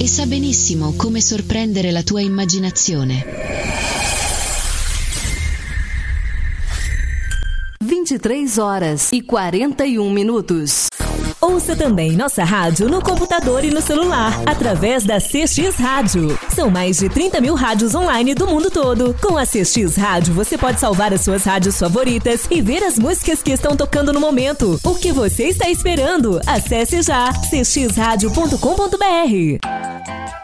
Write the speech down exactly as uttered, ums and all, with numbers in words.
e sa benissimo come sorprendere la tua immaginazione. vinte e três horas e quarenta e um minutos. Ouça também nossa rádio no computador e no celular, através da C X Rádio. São mais de trinta mil rádios online do mundo todo. Com a C X Rádio, você pode salvar as suas rádios favoritas e ver as músicas que estão tocando no momento. O que você está esperando? Acesse já c x rádio ponto com ponto b r.